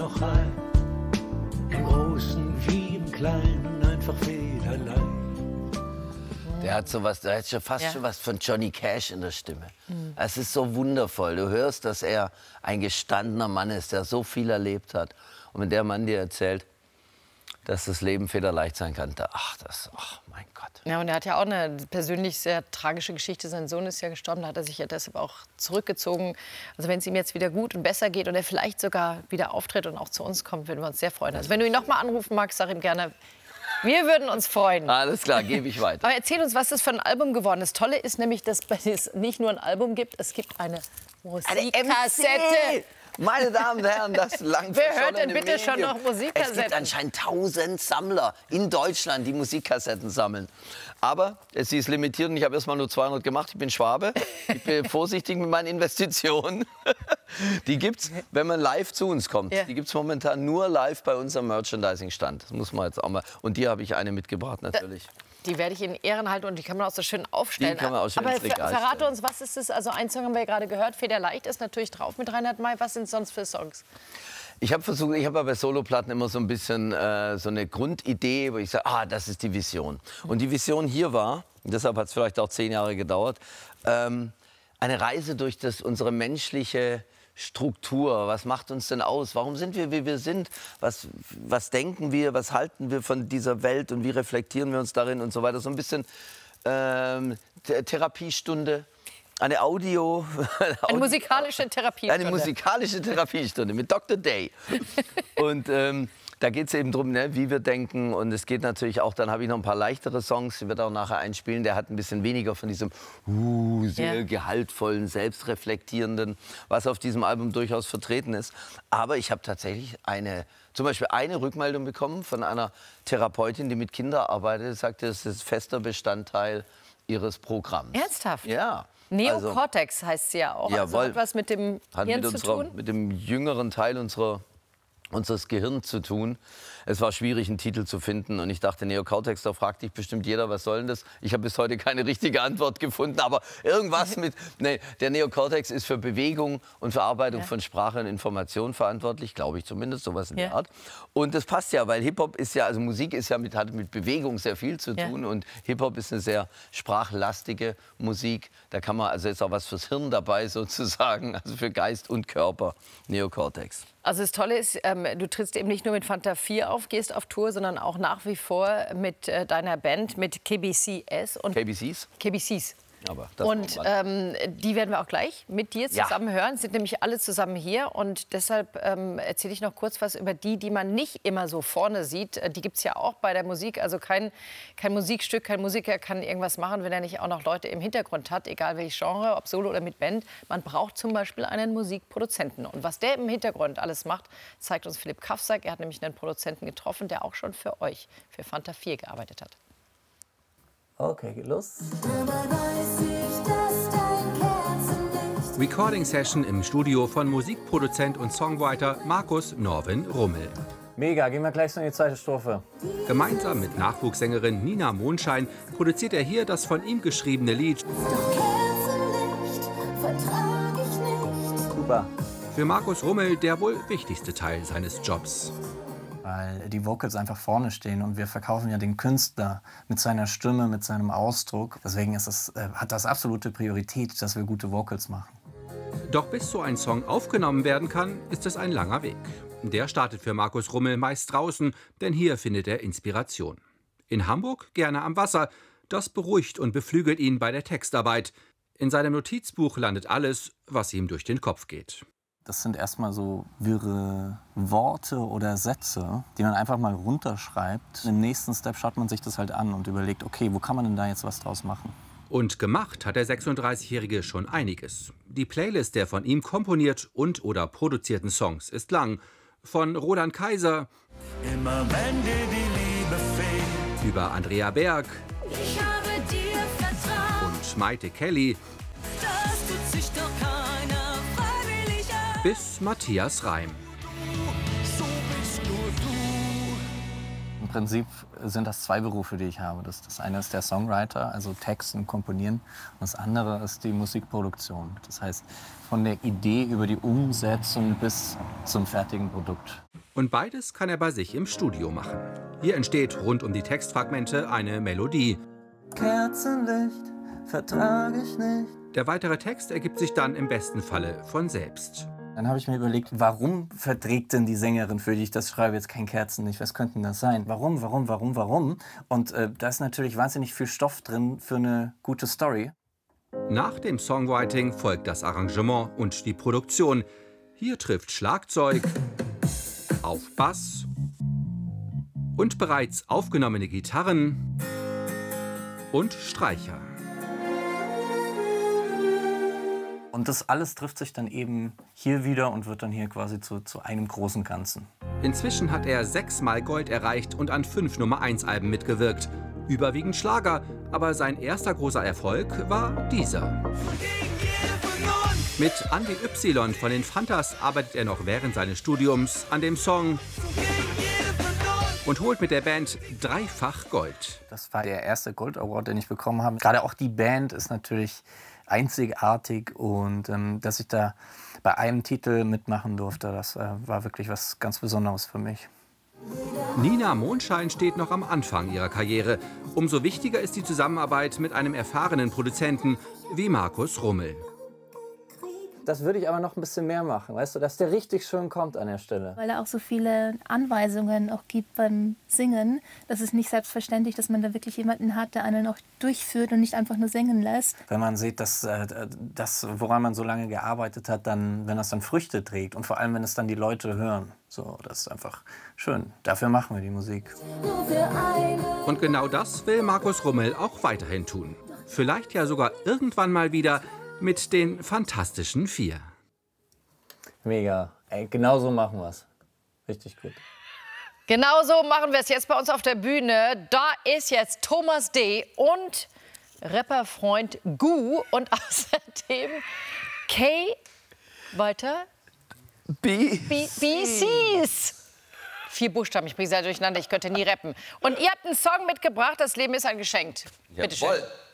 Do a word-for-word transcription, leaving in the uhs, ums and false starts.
noch ein, im Großen wie im Kleinen, einfach fehlerlei. Der hat sowas, der hat schon fast ja. schon was von Johnny Cash in der Stimme. Mhm. Es ist so wundervoll. Du hörst, dass er ein gestandener Mann ist, der so viel erlebt hat. Und wenn der Mann dir erzählt, dass das Leben federleicht sein kann, da, ach, das, ach, mein Gott. Ja, und er hat ja auch eine persönlich sehr tragische Geschichte. Sein Sohn ist ja gestorben, da hat er sich ja deshalb auch zurückgezogen. Also wenn es ihm jetzt wieder gut und besser geht und er vielleicht sogar wieder auftritt und auch zu uns kommt, würden wir uns sehr freuen. Also wenn du ihn noch mal anrufen magst, sag ihm gerne, wir würden uns freuen. Alles klar, gebe ich weiter. Aber erzähl uns, was das für ein Album geworden ist. Das Tolle ist nämlich, dass es nicht nur ein Album gibt, es gibt eine Musikkassette. Meine Damen und Herren, das lang Wer hört denn bitte Medium. Schon noch Musikkassetten? Es gibt anscheinend tausend Sammler in Deutschland, die Musikkassetten sammeln. Aber sie ist limitiert und ich habe erst mal nur zweihundert gemacht. Ich bin Schwabe. Ich bin vorsichtig mit meinen Investitionen. Die gibt's, wenn man live zu uns kommt. Ja. Die gibt's momentan nur live bei unserem Merchandising-Stand. Das muss man jetzt auch mal. Und die habe ich eine mitgebracht natürlich. Da Die werde ich in Ehren halten und die kann man auch so schön aufstellen. Die kann man auch schön Aber ins Regal verrate stellen. uns, was ist das? Also einen Song haben wir ja gerade gehört, Federleicht ist natürlich drauf mit Reinhard May. Was sind sonst für Songs? Ich habe versucht, ich habe ja bei Soloplatten immer so ein bisschen äh, so eine Grundidee, wo ich sage, ah, das ist die Vision. Und die Vision hier war, deshalb hat es vielleicht auch zehn Jahre gedauert, ähm, eine Reise durch das, unsere menschliche Struktur. Was macht uns denn aus? Warum sind wir, wie wir sind? Was, was denken wir? Was halten wir von dieser Welt? Und wie reflektieren wir uns darin? Und so weiter. So ein bisschen ähm, Therapiestunde. Eine Audio... Eine musikalische Therapiestunde. Eine musikalische Therapiestunde mit Doktor Day. Und ähm, da geht es eben darum, ne, wie wir denken. Und es geht natürlich auch, dann habe ich noch ein paar leichtere Songs, die wird auch nachher einspielen. Der hat ein bisschen weniger von diesem uh, sehr ja. gehaltvollen, selbstreflektierenden, was auf diesem Album durchaus vertreten ist. Aber ich habe tatsächlich eine, zum Beispiel eine Rückmeldung bekommen von einer Therapeutin, die mit Kindern arbeitet. Sie sagte, das ist fester Bestandteil ihres Programms. Ernsthaft? Ja. Neokortex also, heißt sie ja auch. Jawohl. Also hat was mit dem hat Hirn mit zu unserer, tun? Mit dem jüngeren Teil unserer, unseres Gehirns zu tun. Es war schwierig, einen Titel zu finden. Und ich dachte, Neokortex, da fragt dich bestimmt jeder, was soll denn das? Ich habe bis heute keine richtige Antwort gefunden. Aber irgendwas mit... Nee, der Neokortex ist für Bewegung und Verarbeitung ja. von Sprache und Information verantwortlich, glaube ich zumindest, sowas in ja. der Art. Und das passt ja, weil Hip-Hop ist ja, also Musik ist ja mit, hat mit Bewegung sehr viel zu tun. Ja. Und Hip-Hop ist eine sehr sprachlastige Musik. Da kann man, also ist auch was fürs Hirn dabei sozusagen, also für Geist und Körper, Neokortex. Also das Tolle ist, ähm, du trittst eben nicht nur mit Fanta vier auf, gehst auf Tour, sondern auch nach wie vor mit äh, deiner Band, mit K B C S. Und K B Cs? K B Cs. Aber das und ähm, die werden wir auch gleich mit dir zusammen ja. hören. Sind nämlich alle zusammen hier. Und deshalb ähm, erzähle ich noch kurz was über die, die man nicht immer so vorne sieht. Die gibt es ja auch bei der Musik. Also kein, kein Musikstück, kein Musiker kann irgendwas machen, wenn er nicht auch noch Leute im Hintergrund hat. Egal welches Genre, ob Solo oder mit Band. Man braucht zum Beispiel einen Musikproduzenten. Und was der im Hintergrund alles macht, zeigt uns Philipp Kafsack. Er hat nämlich einen Produzenten getroffen, der auch schon für euch, für Fanta vier gearbeitet hat. Okay, geht los. Recording Session im Studio von Musikproduzent und Songwriter Markus Norvin Rummel. Mega, gehen wir gleich so in die zweite Strophe. Gemeinsam mit Nachwuchssängerin Nina Mondschein produziert er hier das von ihm geschriebene Lied. Super. Für Markus Rummel der wohl wichtigste Teil seines Jobs. Weil die Vocals einfach vorne stehen und wir verkaufen ja den Künstler mit seiner Stimme, mit seinem Ausdruck. Deswegen ist das, äh, hat das absolute Priorität, dass wir gute Vocals machen. Doch bis so ein Song aufgenommen werden kann, ist es ein langer Weg. Der startet für Markus Rummel meist draußen, denn hier findet er Inspiration. In Hamburg gerne am Wasser. Das beruhigt und beflügelt ihn bei der Textarbeit. In seinem Notizbuch landet alles, was ihm durch den Kopf geht. Das sind erstmal so wirre Worte oder Sätze, die man einfach mal runterschreibt. Im nächsten Step schaut man sich das halt an und überlegt, okay, wo kann man denn da jetzt was draus machen? Und gemacht hat der sechsunddreißigjährige schon einiges. Die Playlist der von ihm komponierten und oder produzierten Songs ist lang. Von Roland Kaiser Immer wenn dir die Liebe fehlt. Über Andrea Berg Ich habe dir vertraut. und Maite Kelly Das tut sich doch keiner freiwillig an. bis Matthias Reim. So bist nur du. Im Prinzip sind das zwei Berufe, die ich habe. Das, das eine ist der Songwriter, also Texten, Komponieren. Und das andere ist die Musikproduktion. Das heißt, von der Idee über die Umsetzung bis zum fertigen Produkt. Und beides kann er bei sich im Studio machen. Hier entsteht rund um die Textfragmente eine Melodie. Kerzenlicht vertrage ich nicht. Der weitere Text ergibt sich dann im besten Falle von selbst. Dann habe ich mir überlegt, warum verträgt denn die Sängerin, für die ich das schreibe, jetzt kein Kerzenlicht? Was könnte denn das sein? Warum, warum, warum, warum? Und äh, da ist natürlich wahnsinnig viel Stoff drin für eine gute Story. Nach dem Songwriting folgt das Arrangement und die Produktion. Hier trifft Schlagzeug auf Bass und bereits aufgenommene Gitarren und Streicher. Und das alles trifft sich dann eben hier wieder und wird dann hier quasi zu, zu einem großen Ganzen. Inzwischen hat er sechsmal Gold erreicht und an fünf Nummer eins Alben mitgewirkt. Überwiegend Schlager, aber sein erster großer Erfolg war dieser. Mit Andy Y von den Fantas arbeitet er noch während seines Studiums an dem Song und holt mit der Band dreifach Gold. Das war der erste Gold Award, den ich bekommen habe. Gerade auch die Band ist natürlich einzigartig und ähm, dass ich da bei einem Titel mitmachen durfte, das äh, war wirklich was ganz Besonderes für mich. Nina Mondschein steht noch am Anfang ihrer Karriere. Umso wichtiger ist die Zusammenarbeit mit einem erfahrenen Produzenten wie Markus Rummel. Das würde ich aber noch ein bisschen mehr machen, weißt du, dass der richtig schön kommt an der Stelle. Weil er auch so viele Anweisungen auch gibt beim Singen. Das ist nicht selbstverständlich, dass man da wirklich jemanden hat, der einen auch durchführt und nicht einfach nur singen lässt. Wenn man sieht, dass äh, das, woran man so lange gearbeitet hat, dann, wenn das dann Früchte trägt und vor allem, wenn es dann die Leute hören. So, das ist einfach schön. Dafür machen wir die Musik. Und genau das will Markus Rummel auch weiterhin tun. Vielleicht ja sogar irgendwann mal wieder mit den Fantastischen Vier. Mega. Ey, genau so machen wir es. Richtig gut. Genau so machen wir es jetzt bei uns auf der Bühne. Da ist jetzt Thomas D. und Rapperfreund Gu und außerdem Kay, weiter? B. B. B. C's. Vier Buchstaben, ich bringe sie halt durcheinander, ich könnte nie rappen. Und ihr habt einen Song mitgebracht, das Leben ist ein Geschenk. Bitte schön. Jawohl.